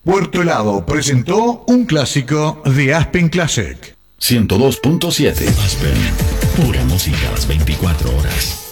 Puerto Helado presentó un clásico de Aspen Classic. 102.7 Aspen. Pura música a las 24 horas.